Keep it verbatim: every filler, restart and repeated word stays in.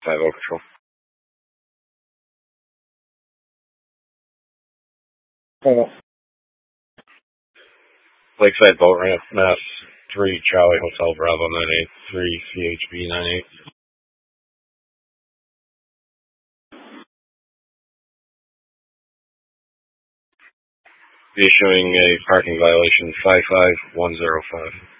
five oh Control. Oh. Lakeside Boat Ramp, Mass three, Charlie Hotel Bravo nine eight three, C H B nine eight. Issuing a parking violation five five one zero five.